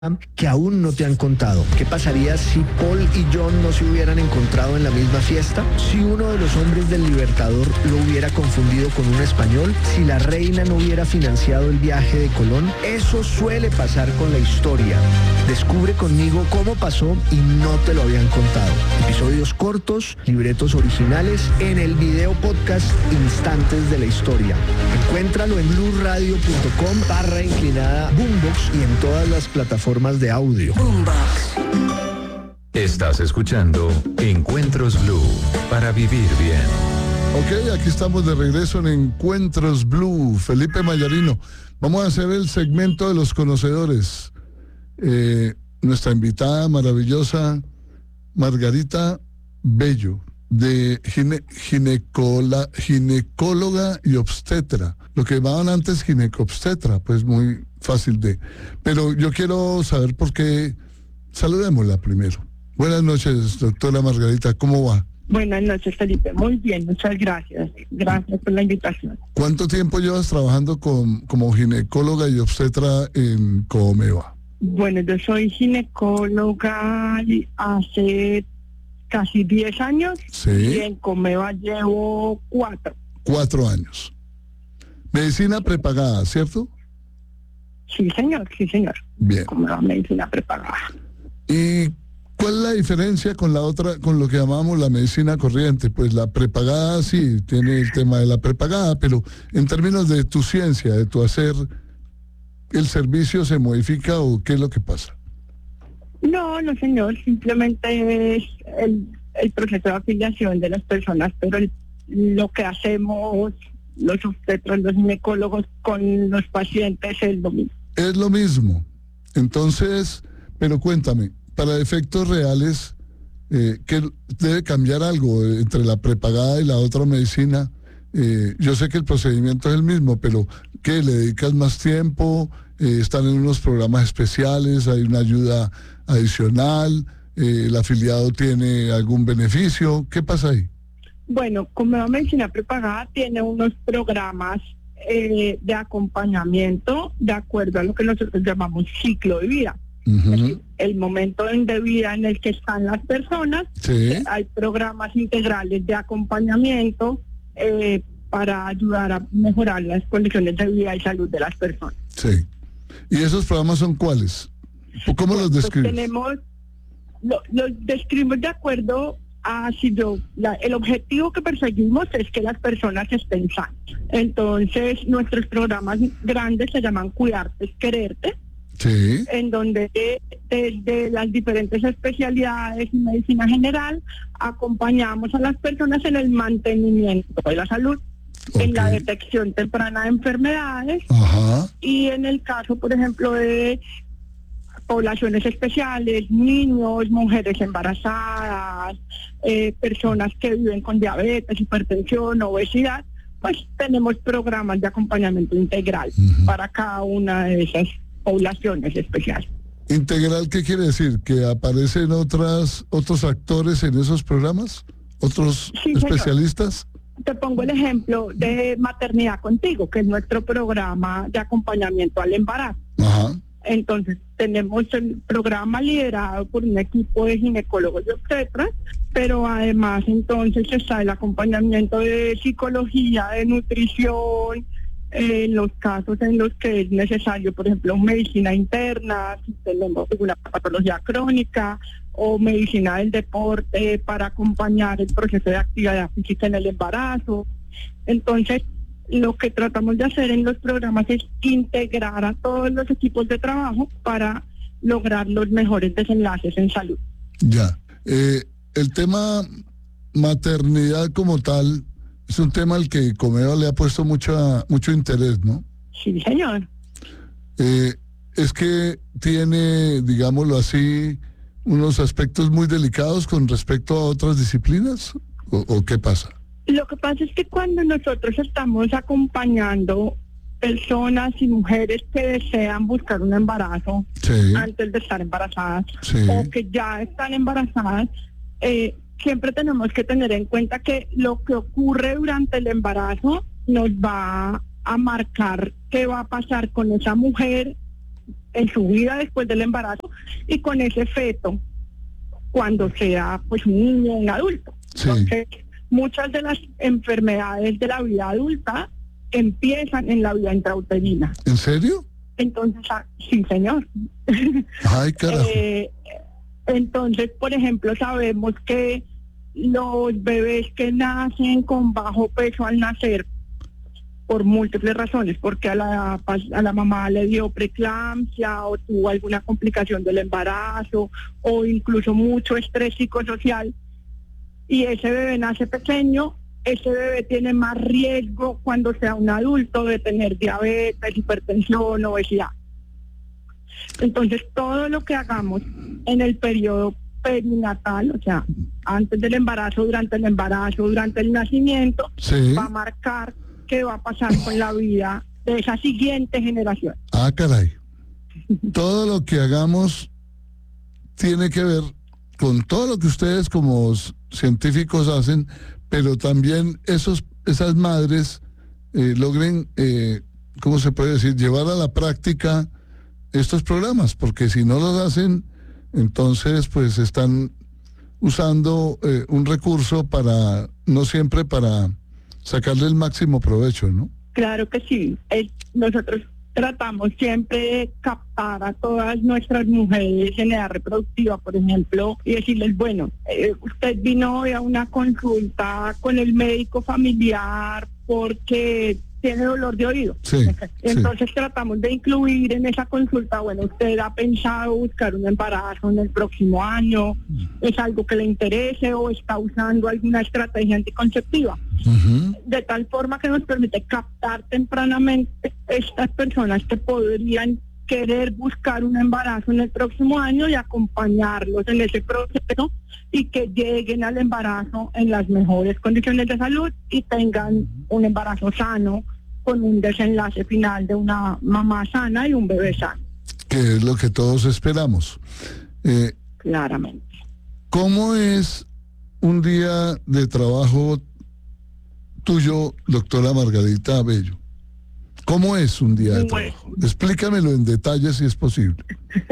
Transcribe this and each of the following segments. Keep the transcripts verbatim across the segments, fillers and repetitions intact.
que aún no te han contado. ¿Qué pasaría si Paul y John no se hubieran encontrado en la misma fiesta? Si uno de los hombres del Libertador lo hubiera confundido con un español, si la reina no hubiera financiado el viaje de Colón. Eso suele pasar con la historia. Descubre conmigo cómo pasó y no te lo habían contado. Episodios cortos, libretos originales, en el video podcast Instantes de la Historia. Encuéntralo en blueradio.com barra inclinada Boombox y en todas las plataformas de audio. Boombox. Estás escuchando Encuentros Blue, para vivir bien. Ok, aquí estamos de regreso en Encuentros Blue. Felipe Mayarino. Vamos a hacer el segmento de los conocedores. Eh, nuestra invitada maravillosa, Margarita Bello, de gine, ginecola, ginecóloga y obstetra. Lo que llamaban antes ginecobstetra, pues muy fácil de... Pero yo quiero saber por qué... Saludémosla primero. Buenas noches, doctora Margarita, ¿cómo va? Buenas noches, Felipe. Muy bien, muchas gracias. Gracias por la invitación. ¿Cuánto tiempo llevas trabajando con, como ginecóloga y obstetra en Comeva? Bueno, yo soy ginecóloga hace casi diez años. Sí. Y en Comeva llevo cuatro. Cuatro años. Medicina prepagada, ¿cierto? Sí, señor, sí, señor. Bien. Comeva medicina prepagada. ¿Y cuál es la diferencia con la otra, con lo que llamamos la medicina corriente? Pues la prepagada sí tiene el tema de la prepagada, pero en términos de tu ciencia, de tu hacer, ¿el servicio se modifica o qué es lo que pasa? No, no, señor, simplemente es el, el proceso de afiliación de las personas, pero el, lo que hacemos los obstetras, los ginecólogos con los pacientes es lo mismo. Es lo mismo. Entonces, pero cuéntame, para efectos reales, eh, ¿qué debe cambiar algo entre la prepagada y la otra medicina? Eh, yo sé que el procedimiento es el mismo, pero ¿qué? ¿Le dedicas más tiempo? Eh, ¿Están en unos programas especiales? ¿Hay una ayuda adicional? Eh, ¿El afiliado tiene algún beneficio? ¿Qué pasa ahí? Bueno, Comeva Medicina Prepagada tiene unos programas eh, de acompañamiento de acuerdo a lo que nosotros llamamos ciclo de vida. Uh-huh. Es decir, el momento de vida en el que están las personas. Sí. Hay programas integrales de acompañamiento eh, para ayudar a mejorar las condiciones de vida y salud de las personas. Sí. ¿Y esos programas son cuáles? ¿Cómo los describes? Pues tenemos, lo, los describimos de acuerdo a si yo, la, el objetivo que perseguimos es que las personas estén sanas. Entonces, nuestros programas grandes se llaman Cuidarte es Quererte. Sí. En donde desde las diferentes especialidades y medicina general acompañamos a las personas en el mantenimiento de la salud, okay, en la detección temprana de enfermedades. Ajá. Y en el caso, por ejemplo, de poblaciones especiales, niños, mujeres embarazadas, eh, personas que viven con diabetes, hipertensión, obesidad, pues tenemos programas de acompañamiento integral, uh-huh, para cada una de esas poblaciones especiales. ¿Integral qué quiere decir? ¿Que aparecen otras otros actores en esos programas? ¿Otros sí, especialistas? Señor. Te pongo el ejemplo de Maternidad Contigo, que es nuestro programa de acompañamiento al embarazo. Ajá. Entonces, tenemos el programa liderado por un equipo de ginecólogos y obstetras, pero además entonces está el acompañamiento de psicología, de nutrición, eh, en los casos en los que es necesario, por ejemplo, medicina interna, si tenemos una patología crónica, o medicina del deporte para acompañar el proceso de actividad física en el embarazo. Entonces, lo que tratamos de hacer en los programas es integrar a todos los equipos de trabajo para lograr los mejores desenlaces en salud. Ya. Eh, el tema maternidad como tal es un tema al que Comeva le ha puesto mucha, mucho interés, ¿no? Sí, señor. Eh, es que tiene, digámoslo así, unos aspectos muy delicados con respecto a otras disciplinas, ¿o, o qué pasa? Lo que pasa es que cuando nosotros estamos acompañando personas y mujeres que desean buscar un embarazo, sí, antes de estar embarazadas, sí, o que ya están embarazadas, eh, siempre tenemos que tener en cuenta que lo que ocurre durante el embarazo nos va a marcar qué va a pasar con esa mujer en su vida después del embarazo y con ese feto cuando sea pues un niño o un adulto. Sí. Entonces, muchas de las enfermedades de la vida adulta empiezan en la vida intrauterina. ¿En serio? Entonces, ah, sí, señor. Ay, carajo. Eh, entonces, por ejemplo, sabemos que los bebés que nacen con bajo peso al nacer, por múltiples razones, porque a la, a la mamá le dio preeclampsia o tuvo alguna complicación del embarazo o incluso mucho estrés psicosocial, y ese bebé nace pequeño, ese bebé tiene más riesgo cuando sea un adulto de tener diabetes, hipertensión, obesidad. Entonces, todo lo que hagamos en el periodo perinatal, o sea, antes del embarazo, durante el embarazo, durante el nacimiento, Sí. va a marcar qué va a pasar con la vida de esa siguiente generación. Ah, caray. Todo lo que hagamos tiene que ver con todo lo que ustedes como s- científicos hacen, pero también esos, esas madres eh, logren, eh, ¿cómo se puede decir?, llevar a la práctica estos programas, porque si no los hacen, entonces pues están usando eh, un recurso para, no siempre para sacarle el máximo provecho, ¿no? Claro que sí. Es- nosotros tratamos siempre de captar a todas nuestras mujeres en edad reproductiva, por ejemplo, y decirles, bueno, eh, usted vino hoy a una consulta con el médico familiar porque tiene dolor de oído. Sí, Entonces tratamos de incluir en esa consulta, bueno, usted ha pensado buscar un embarazo en el próximo año, es algo que le interese o está usando alguna estrategia anticonceptiva, Ujú. de tal forma que nos permite captar tempranamente estas personas que podrían querer buscar un embarazo en el próximo año y acompañarlos en ese proceso y que lleguen al embarazo en las mejores condiciones de salud y tengan un embarazo sano con un desenlace final de una mamá sana y un bebé sano, Que es lo que todos esperamos. Eh, claramente. ¿Cómo es un día de trabajo tuyo, doctora Margarita Bello? ¿Cómo es un día de Bueno. trabajo? Explícamelo en detalle si es posible.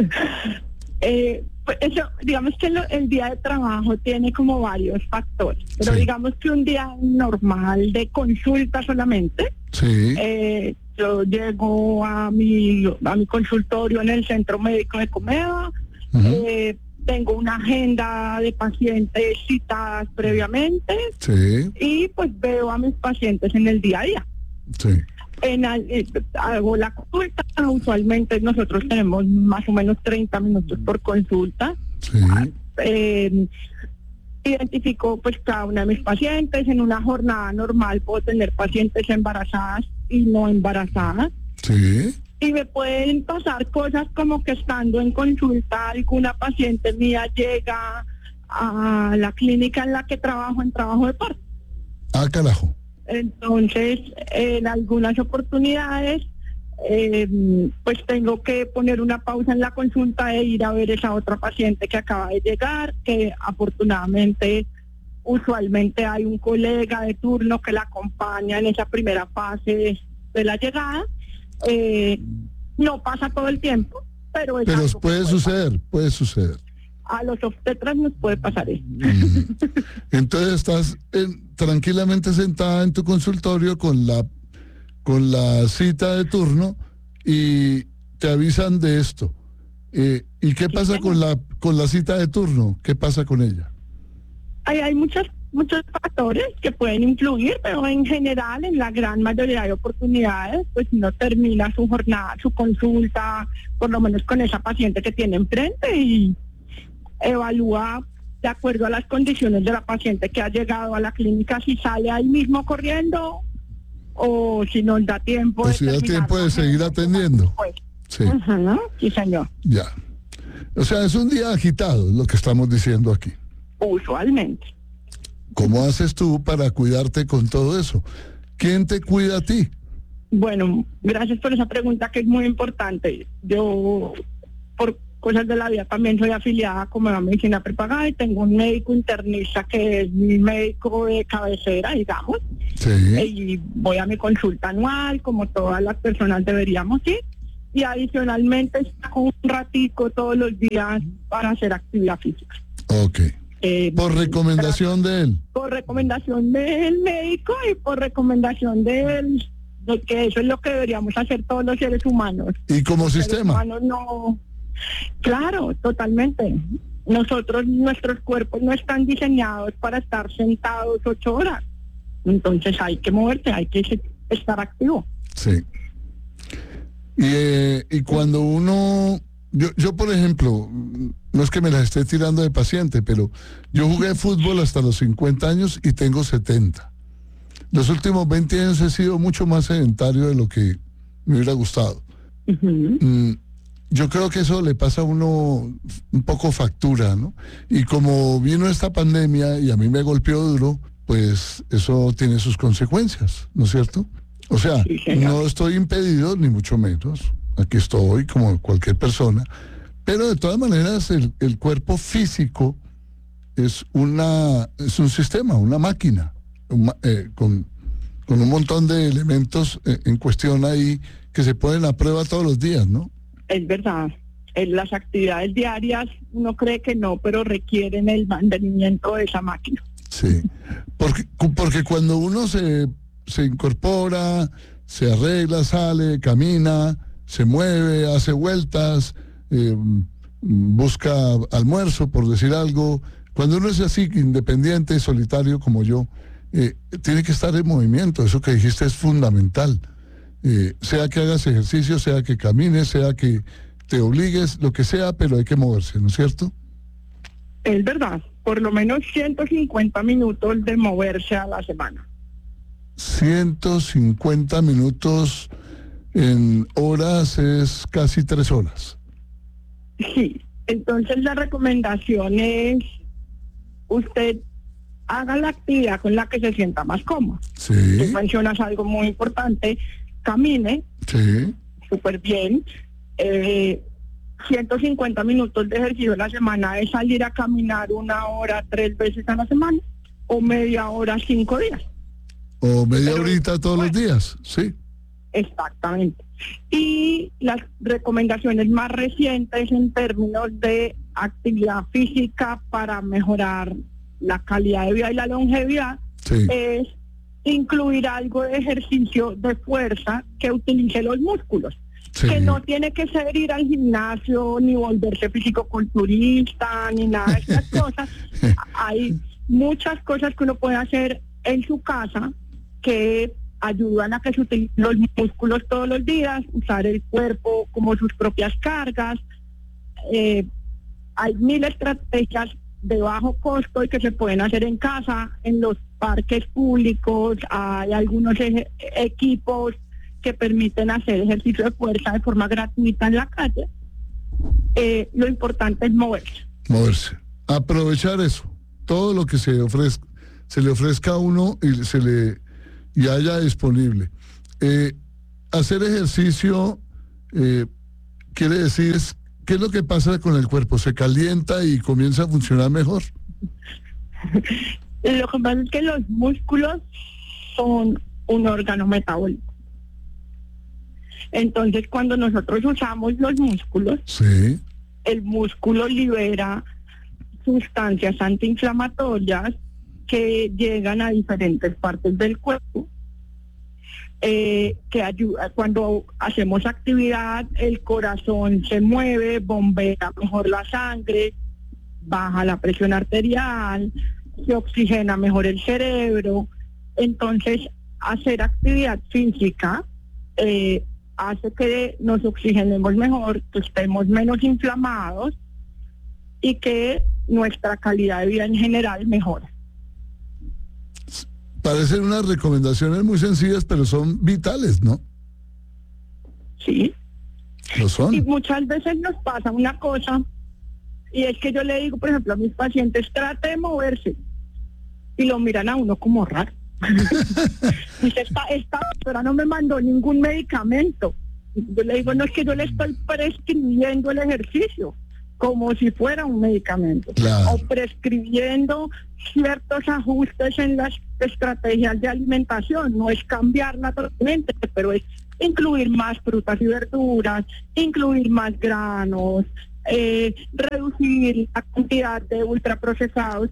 Eh, pues eso, digamos que lo- el día de trabajo tiene como varios factores, pero Sí. digamos que un día normal de consulta solamente, Sí, eh, yo llego a mi, a mi consultorio en el Centro Médico de Comeda, ujú, eh, tengo una agenda de pacientes citadas previamente sí, y pues veo a mis pacientes en el día a día. sí, En, al- eh, hago la consulta, usualmente nosotros tenemos más o menos treinta minutos por consulta. sí, Eh, identifico pues cada una de mis pacientes. En una jornada normal puedo tener pacientes embarazadas y no embarazadas. sí, Y me pueden pasar cosas como que estando en consulta alguna paciente mía llega a la clínica en la que trabajo en trabajo de parto. ah, carajo. Entonces, en algunas oportunidades, eh, pues tengo que poner una pausa en la consulta e ir a ver esa otra paciente que acaba de llegar, que afortunadamente, usualmente hay un colega de turno que la acompaña en esa primera fase de la llegada. Eh, no pasa todo el tiempo, pero es Pero algo que puede pasar. suceder, puede suceder. A los obstetras nos puede pasar eso. Mm. Entonces estás en- tranquilamente sentada en tu consultorio con la con la cita de turno y te avisan de esto. Eh, ¿Y qué pasa señor. con la con la cita de turno? ¿Qué pasa con ella? Hay, hay muchos, muchos factores que pueden influir, pero en general, en la gran mayoría de oportunidades, pues uno termina su jornada, su consulta, por lo menos con esa paciente que tiene enfrente y evalúa de acuerdo a las condiciones de la paciente que ha llegado a la clínica, si sale ahí mismo corriendo o si nos da tiempo O de si da terminar tiempo de con seguir ella. atendiendo. Pues, Sí, ujú, sí, señor, ya. O sea, es un día agitado, lo que estamos diciendo aquí. usualmente. ¿Cómo haces tú para cuidarte con todo eso? ¿Quién te cuida a ti? Bueno, gracias por esa pregunta que es muy importante. Yo, por cosas de la vida, también soy afiliada como a medicina prepagada y tengo un médico internista que es mi médico de cabecera, digamos, Sí, y voy a mi consulta anual, como todas las personas deberíamos ir. y adicionalmente saco un ratico todos los días para hacer actividad física. Ok. Eh, por recomendación de él. Por recomendación del médico y por recomendación de él, de que eso es lo que deberíamos hacer todos los seres humanos. ¿Y como Los sistema? seres humanos no. Claro, totalmente. Nosotros, nuestros cuerpos no están diseñados para estar sentados ocho horas. Entonces hay que moverse, hay que estar activo. Sí. Y, eh, y cuando uno, yo, yo por ejemplo, no es que me las esté tirando de paciente, pero yo jugué fútbol hasta los cincuenta años y tengo setenta. Los últimos veinte años he sido mucho más sedentario de lo que me hubiera gustado. Uh-huh. Mm, yo creo que eso le pasa a uno un poco factura, ¿no? Y como vino esta pandemia y a mí me golpeó duro, pues eso tiene sus consecuencias, ¿no es cierto? O sea, Sí, señor. no estoy impedido, ni mucho menos. Aquí estoy como cualquier persona. Pero de todas maneras, el, el cuerpo físico es una es un sistema, una máquina, un, eh, con, con un montón de elementos eh, en cuestión ahí que se ponen a prueba todos los días, ¿no? Es verdad. En las actividades diarias uno cree que no, pero requieren el mantenimiento de esa máquina. Sí, porque, porque cuando uno se, se incorpora, se arregla, sale, camina, se mueve, hace vueltas, eh, busca almuerzo, por decir algo, cuando uno es así, independiente, solitario como yo, eh, tiene que estar en movimiento. Eso que dijiste es fundamental. Eh, sea que hagas ejercicio, sea que camines, sea que te obligues, lo que sea, pero hay que moverse, ¿no es cierto? Es verdad. Por lo menos ciento cincuenta minutos de moverse a la semana. ciento cincuenta minutos en horas es casi tres horas. Sí, entonces la recomendación es usted haga la actividad con la que se sienta más cómodo. Sí, Tú mencionas algo muy importante, camine sí, súper bien. Eh, ciento cincuenta minutos de ejercicio a la semana es salir a caminar una hora tres veces a la semana o media hora cinco días. o media Pero, horita todos bueno. los días, sí. Exactamente. Y las recomendaciones más recientes en términos de actividad física para mejorar la calidad de vida y la longevidad Sí, es incluir algo de ejercicio de fuerza que utilice los músculos. sí. Que no tiene que ser ir al gimnasio ni volverse físico-culturista ni nada de esas cosas. Hay muchas cosas que uno puede hacer en su casa que ayudan a que se utilicen los músculos todos los días, usar el cuerpo como sus propias cargas. Eh, hay mil estrategias de bajo costo y que se pueden hacer en casa, en los parques públicos, hay algunos eje- equipos que permiten hacer ejercicio de fuerza de forma gratuita en la calle. Eh, lo importante es moverse. Moverse. Aprovechar eso. Todo lo que se ofrezca, se le ofrezca a uno y se le y haya disponible. Eh, hacer ejercicio eh, quiere decir, es, ¿qué es lo que pasa con el cuerpo? ¿Se calienta y comienza a funcionar mejor? Lo que pasa es que los músculos son un órgano metabólico. Entonces, cuando nosotros usamos los músculos, Sí, el músculo libera sustancias antiinflamatorias que llegan a diferentes partes del cuerpo, eh, que ayuda. Cuando hacemos actividad, el corazón se mueve, bombea mejor la sangre, baja la presión arterial, se oxigena mejor el cerebro. Entonces, hacer actividad física eh, hace que nos oxigenemos mejor, que estemos menos inflamados y que nuestra calidad de vida en general mejore. parecen unas recomendaciones muy sencillas, pero son vitales, ¿no? Sí. Lo Y son. muchas veces nos pasa una cosa, y es que yo le digo, por ejemplo, a mis pacientes, trate de moverse, y lo miran a uno como raro. Dice, esta, esta doctora no me mandó ningún medicamento. Yo le digo, no, es que yo le estoy prescribiendo el ejercicio, como si fuera un medicamento. Claro. O prescribiendo ciertos ajustes en las estrategias de alimentación. No es cambiarla totalmente, pero es incluir más frutas y verduras, incluir más granos, eh, reducir la cantidad de ultraprocesados.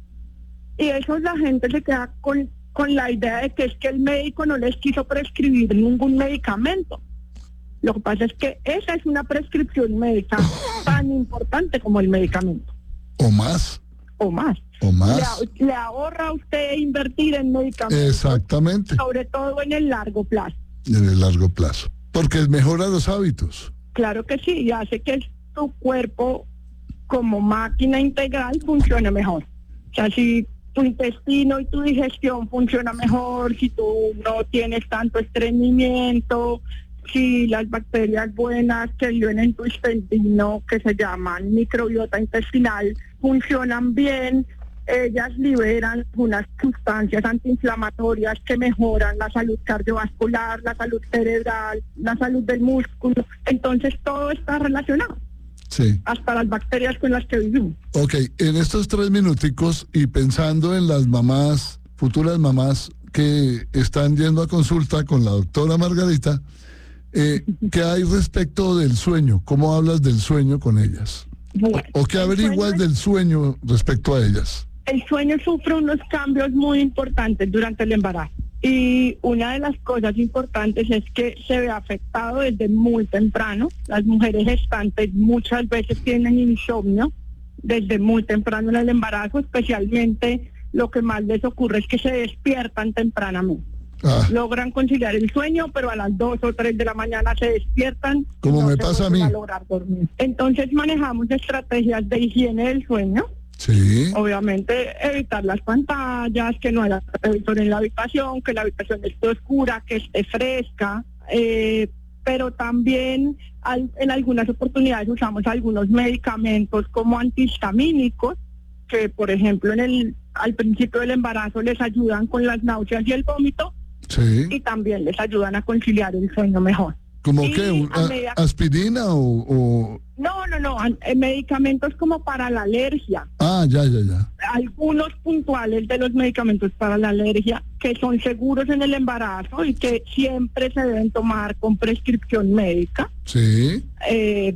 Y eso la gente se queda con, con la idea de que es que el médico no les quiso prescribir ningún medicamento. Lo que pasa es que esa es una prescripción médica tan importante como el medicamento. O más. O más. O más. Le, le ahorra a usted invertir en medicamentos. Exactamente. Sobre todo en el largo plazo. En el largo plazo. Porque mejora los hábitos. Claro que sí, y hace que tu cuerpo como máquina integral funcione mejor. O sea, si tu intestino y tu digestión funciona mejor, si tú no tienes tanto estreñimiento, si las bacterias buenas que viven en tu intestino, que se llaman microbiota intestinal, funcionan bien, ellas liberan unas sustancias antiinflamatorias que mejoran la salud cardiovascular, la salud cerebral, la salud del músculo. Entonces todo está relacionado. Sí. Hasta las bacterias con las que vivimos. Ok, en estos tres minuticos y pensando en las mamás, futuras mamás que están yendo a consulta con la doctora Margarita, Eh, ¿qué hay respecto del sueño? ¿Cómo hablas del sueño con ellas? Bueno, ¿O qué averiguas del sueño respecto a ellas? El sueño sufre unos cambios muy importantes durante el embarazo. Y una de las cosas importantes es que se ve afectado desde muy temprano. Las mujeres gestantes muchas veces tienen insomnio desde muy temprano en el embarazo, especialmente lo que más les ocurre es que se despiertan tempranamente. Ah. Logran conciliar el sueño, pero a las dos o tres de la mañana se despiertan. Como no me pasa a mí. A lograr dormir. Entonces manejamos estrategias de higiene del sueño. Sí. Obviamente evitar las pantallas, que no haya televisor en la habitación, que la habitación esté oscura, que esté fresca. Eh, pero también al, en algunas oportunidades usamos algunos medicamentos como antihistamínicos, que por ejemplo en el al principio del embarazo les ayudan con las náuseas y el vómito. Sí. Y también les ayudan a conciliar el sueño mejor. ¿Cómo y qué? ¿Un, a, medida... ¿Aspirina o, o...? No, no, no, medicamentos como para la alergia. Ah, ya, ya, ya. Algunos puntuales de los medicamentos para la alergia que son seguros en el embarazo y que siempre se deben tomar con prescripción médica. Sí. Eh,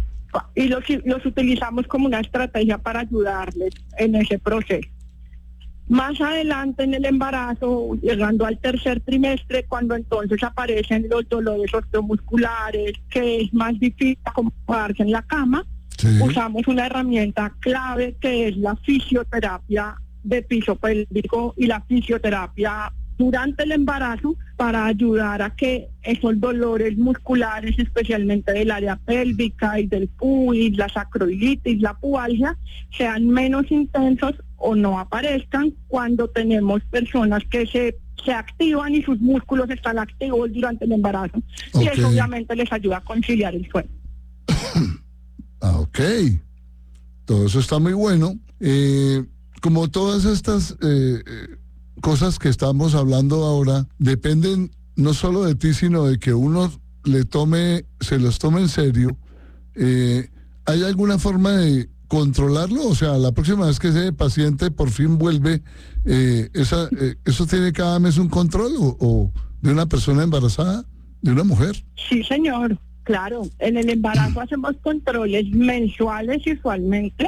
y los, los utilizamos como una estrategia para ayudarles en ese proceso. Más adelante en el embarazo, llegando al tercer trimestre, cuando entonces aparecen los dolores osteomusculares, que es más difícil acomodarse en la cama, sí. Usamos una herramienta clave que es la fisioterapia de piso pélvico y la fisioterapia durante el embarazo para ayudar a que esos dolores musculares, especialmente del área pélvica y del pubis, la sacroilitis, la pubalgia, sean menos intensos o no aparezcan cuando tenemos personas que se, se activan y sus músculos están activos durante el embarazo. Okay. Y eso obviamente les ayuda a conciliar el sueño. Ah, ok. Todo eso está muy bueno. Eh, como todas estas eh, cosas que estamos hablando ahora, dependen no solo de ti, sino de que uno le tome, se los tome en serio. Eh, ¿Hay alguna forma de controlarlo? O sea, la próxima vez que ese paciente por fin vuelve, eh, esa, eh, ¿eso tiene cada mes un control o, o de una persona embarazada, de una mujer? Sí, señor, claro. En el embarazo hacemos controles mensuales usualmente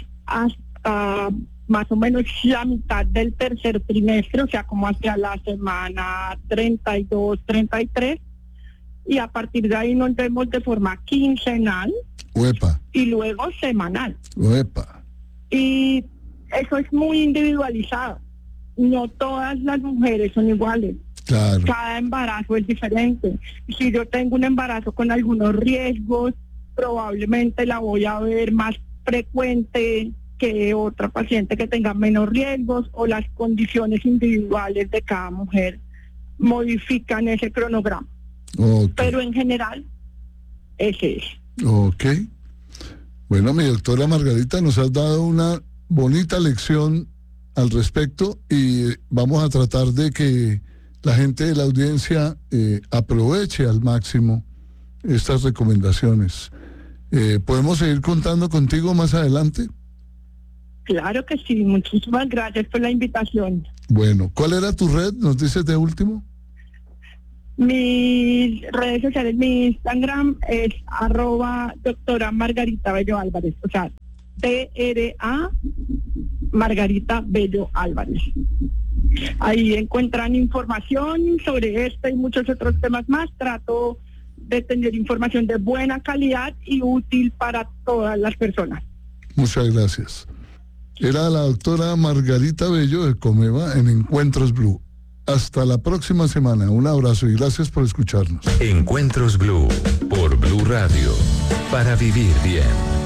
hasta más o menos la mitad del tercer trimestre, o sea, como hacia la semana treinta y dos, treinta y tres, y a partir de ahí nos vemos de forma quincenal. Uepa. Y luego semanal. Uepa. Y eso es muy individualizado. No todas las mujeres son iguales. Claro. Cada embarazo es diferente. Si yo tengo un embarazo con algunos riesgos, probablemente la voy a ver más frecuente que otra paciente que tenga menos riesgos, o las condiciones individuales de cada mujer modifican ese cronograma. Okay. Pero en general, ese es. Ok. Bueno, mi doctora Margarita, nos has dado una bonita lección al respecto y vamos a tratar de que la gente de la audiencia eh, aproveche al máximo estas recomendaciones. Eh, ¿Podemos seguir contando contigo más adelante? Claro que sí. Muchísimas gracias por la invitación. Bueno, ¿cuál era tu red? ¿Nos dices de último? Mis redes sociales, mi Instagram es arroba doctora Margarita Bello Álvarez, o sea, T R A Margarita Bello Álvarez. Ahí encuentran información sobre este y muchos otros temas más. Trato de tener información de buena calidad y útil para todas las personas. Muchas gracias. Era la doctora Margarita Bello de Comeva en Encuentros Blue. Hasta la próxima semana. Un abrazo y gracias por escucharnos. Encuentros Blue por Blue Radio. Para vivir bien.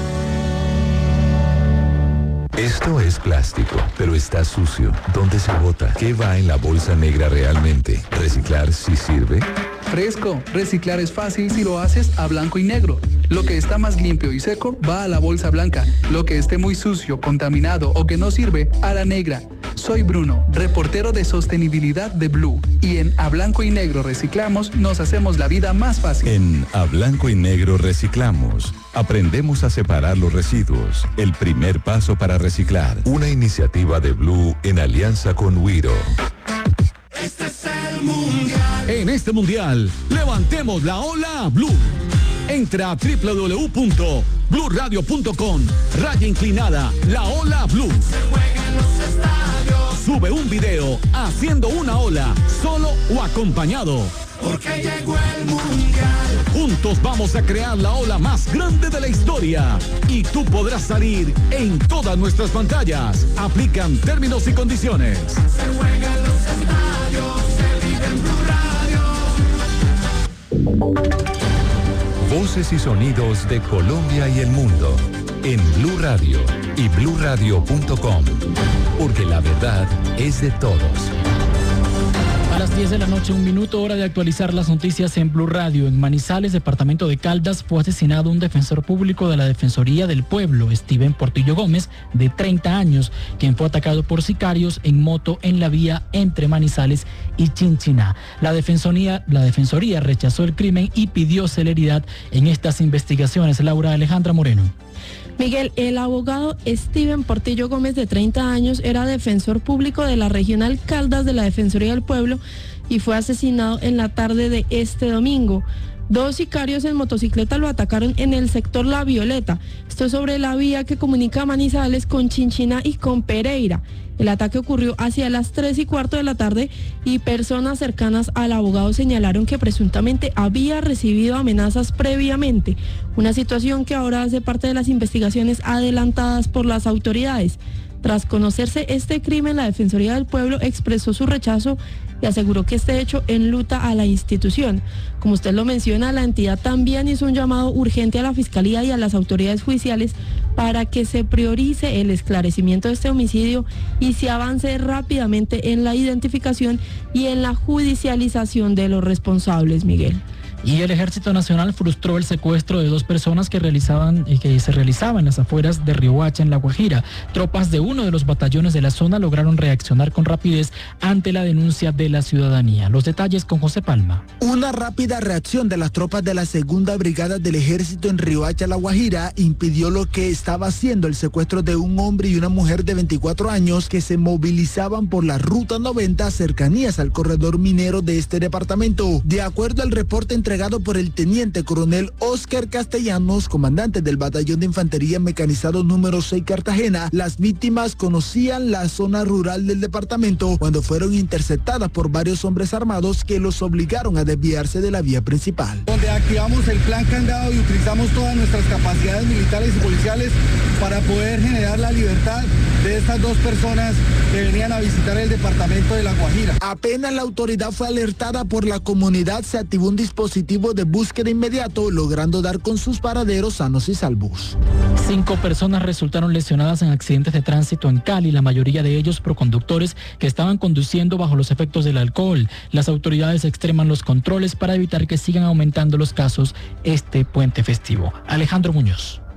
Esto es plástico, pero está sucio. ¿Dónde se bota? ¿Qué va en la bolsa negra realmente? ¿Reciclar sí sirve? Fresco, reciclar es fácil si lo haces a blanco y negro. Lo que está más limpio y seco va a la bolsa blanca. Lo que esté muy sucio, contaminado o que no sirve, a la negra. Soy Bruno, reportero de sostenibilidad de Blue. Y en A Blanco y Negro Reciclamos nos hacemos la vida más fácil. En A Blanco y Negro Reciclamos aprendemos a separar los residuos. El primer paso para reciclar. Una iniciativa de Blue en alianza con Wiro. Este es el mundial. En este mundial, levantemos la ola Blue. Entra a doble u doble u doble u punto blue radio punto com, raya inclinada, la ola Blue. Se juega en los estadios. Sube un video haciendo una ola, solo o acompañado. Porque llegó el mundial. Juntos vamos a crear la ola más grande de la historia. Y tú podrás salir en todas nuestras pantallas. Aplican términos y condiciones. Se juega en los estadios, se vive en Blue Radio. Voces y sonidos de Colombia y el mundo en Blue Radio y blue radio punto com, porque la verdad es de todos. A las diez de la noche, un minuto, hora de actualizar las noticias en Blue Radio. En Manizales, departamento de Caldas, fue asesinado un defensor público de la Defensoría del Pueblo, Steven Portillo Gómez, de treinta años, quien fue atacado por sicarios en moto en la vía entre Manizales y Chinchiná. La Defensoría, la Defensoría rechazó el crimen y pidió celeridad en estas investigaciones. Laura Alejandra Moreno. Miguel, el abogado Steven Portillo Gómez, de treinta años, era defensor público de la Regional Caldas de la Defensoría del Pueblo y fue asesinado en la tarde de este domingo. Dos sicarios en motocicleta lo atacaron en el sector La Violeta. Esto es sobre la vía que comunica Manizales con Chinchiná y con Pereira. El ataque ocurrió hacia las tres y cuarto de la tarde y personas cercanas al abogado señalaron que presuntamente había recibido amenazas previamente, una situación que ahora hace parte de las investigaciones adelantadas por las autoridades. Tras conocerse este crimen, la Defensoría del Pueblo expresó su rechazo y aseguró que este hecho enluta a la institución. Como usted lo menciona, la entidad también hizo un llamado urgente a la Fiscalía y a las autoridades judiciales para que se priorice el esclarecimiento de este homicidio y se avance rápidamente en la identificación y en la judicialización de los responsables, Miguel. Y el Ejército Nacional frustró el secuestro de dos personas que realizaban y que se realizaban en las afueras de Riohacha, en La Guajira. Tropas de uno de los batallones de la zona lograron reaccionar con rapidez ante la denuncia de la ciudadanía. Los detalles con José Palma. Una rápida reacción de las tropas de la segunda brigada del Ejército en Riohacha, La Guajira, impidió lo que estaba haciendo el secuestro de un hombre y una mujer de veinticuatro años que se movilizaban por la Ruta noventa, cercanías al corredor minero de este departamento. De acuerdo al reporte entre entregado por el teniente coronel Óscar Castellanos, comandante del batallón de infantería mecanizado número seis Cartagena, las víctimas conocían la zona rural del departamento cuando fueron interceptadas por varios hombres armados que los obligaron a desviarse de la vía principal. Donde activamos el plan candado y utilizamos todas nuestras capacidades militares y policiales para poder generar la libertad de estas dos personas que venían a visitar el departamento de La Guajira. Apenas la autoridad fue alertada por la comunidad, se activó un dispositivo de búsqueda inmediato, logrando dar con sus paraderos sanos y salvos. Cinco personas resultaron lesionadas en accidentes de tránsito en Cali, la mayoría de ellos por conductores que estaban conduciendo bajo los efectos del alcohol. Las autoridades extreman los controles para evitar que sigan aumentando los casos este puente festivo. Alejandro Muñoz.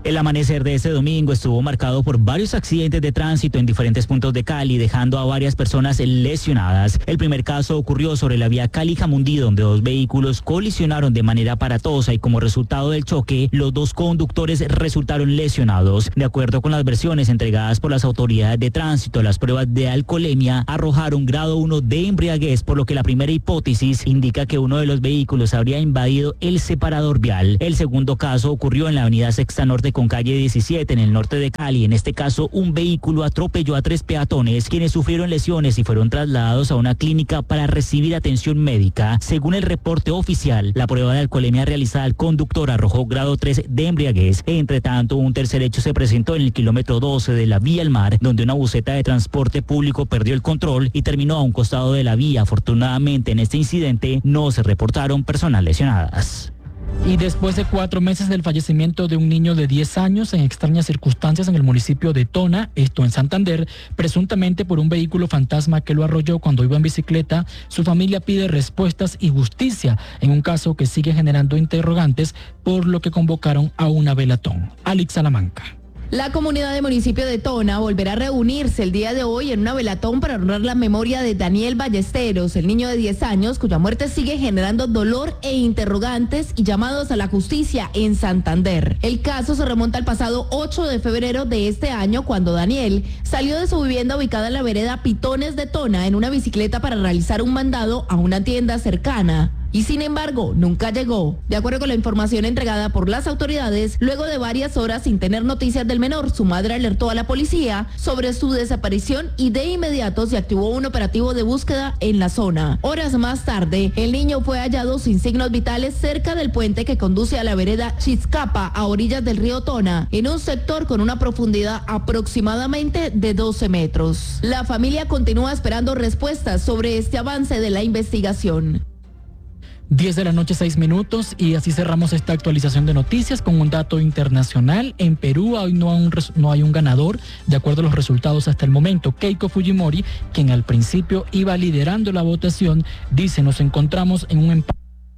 El amanecer de este domingo estuvo marcado por varios accidentes de tránsito en diferentes puntos de Cali, dejando a varias personas lesionadas. El primer caso ocurrió sobre la vía Cali-Jamundí, donde dos vehículos colisionaron de manera aparatosa y como resultado del choque, los dos conductores resultaron lesionados. De acuerdo con las versiones entregadas por las autoridades de tránsito, las pruebas de alcoholemia arrojaron grado uno de embriaguez, por lo que la primera hipótesis indica que uno de los vehículos habría invadido el separador vial. El segundo caso ocurrió en la avenida Sexta Norte con calle diecisiete en el norte de Cali. En este caso, un vehículo atropelló a tres peatones, quienes sufrieron lesiones y fueron trasladados a una clínica para recibir atención médica. Según el reporte oficial, la prueba de alcoholemia realizada al conductor arrojó grado tres de embriaguez. Entre tanto, un tercer hecho se presentó en el kilómetro doce de la vía al mar, donde una buseta de transporte público perdió el control y terminó a un costado de la vía. Afortunadamente, en este incidente no se reportaron personas lesionadas. Y después de cuatro meses del fallecimiento de un niño de diez años en extrañas circunstancias en el municipio de Tona, esto en Santander, presuntamente por un vehículo fantasma que lo arrolló cuando iba en bicicleta, su familia pide respuestas y justicia en un caso que sigue generando interrogantes, por lo que convocaron a una velatón. Alex Salamanca. La comunidad del municipio de Tona volverá a reunirse el día de hoy en una velatón para honrar la memoria de Daniel Ballesteros, el niño de diez años cuya muerte sigue generando dolor e interrogantes y llamados a la justicia en Santander. El caso se remonta al pasado ocho de febrero de este año, cuando Daniel salió de su vivienda ubicada en la vereda Pitones de Tona en una bicicleta para realizar un mandado a una tienda cercana. Y sin embargo, nunca llegó. De acuerdo con la información entregada por las autoridades, luego de varias horas sin tener noticias del menor, su madre alertó a la policía sobre su desaparición y de inmediato se activó un operativo de búsqueda en la zona. Horas más tarde, el niño fue hallado sin signos vitales cerca del puente que conduce a la vereda Chizcapa, a orillas del río Tona, en un sector con una profundidad aproximadamente de doce metros. La familia continúa esperando respuestas sobre este avance de la investigación. diez de la noche, seis minutos, y así cerramos esta actualización de noticias con un dato internacional. En Perú hoy no hay un, no hay un ganador, de acuerdo a los resultados hasta el momento. Keiko Fujimori, quien al principio iba liderando la votación, dice: nos encontramos en un empate.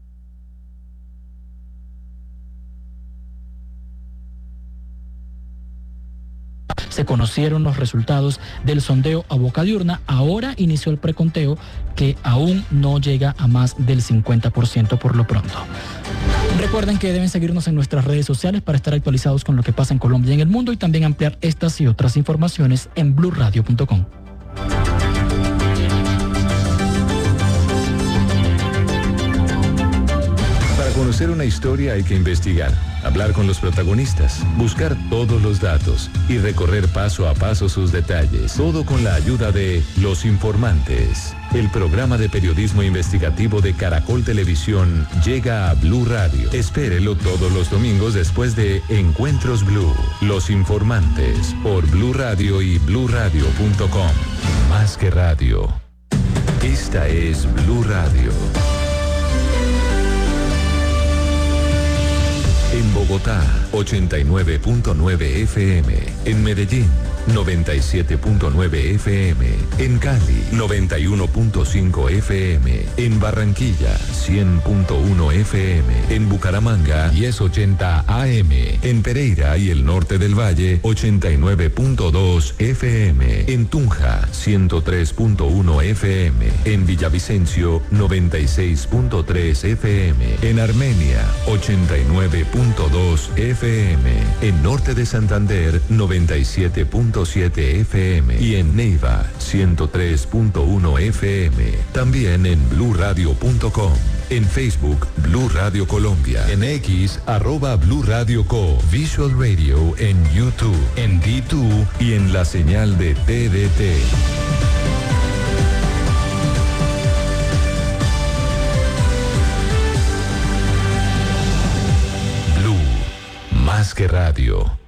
Se conocieron los resultados del sondeo a boca de urna. Ahora inició el preconteo, que aún no llega a más del cincuenta por ciento por lo pronto. Recuerden que deben seguirnos en nuestras redes sociales para estar actualizados con lo que pasa en Colombia y en el mundo, y también ampliar estas y otras informaciones en blue radio punto com. Para conocer una historia hay que investigar, hablar con los protagonistas, buscar todos los datos y recorrer paso a paso sus detalles. Todo con la ayuda de Los Informantes. El programa de periodismo investigativo de Caracol Televisión llega a Blue Radio. Espérelo todos los domingos después de Encuentros Blue. Los Informantes por Blue Radio y blue radio punto com. Más que radio. Esta es Blue Radio. En Bogotá, ochenta y nueve punto nueve F M. En Medellín, noventa y siete punto nueve F M. En Cali, noventa y uno punto cinco F M. En Barranquilla, cien punto uno F M. En Bucaramanga, diez ochenta A M. En Pereira y el norte del Valle, ochenta y nueve punto dos F M. En Tunja, ciento tres punto uno F M. En Villavicencio, noventa y seis punto tres F M. En Armenia, ochenta y nueve punto dos F M. En Norte de Santander, noventa y siete punto siete F M. Y en Neiva, ciento tres punto uno F M. También en blue radio punto com. En Facebook, Blue Radio Colombia. En X, arroba Blue Radio Co. Visual Radio en YouTube, en D dos y en la señal de T D T. Blue, más que radio.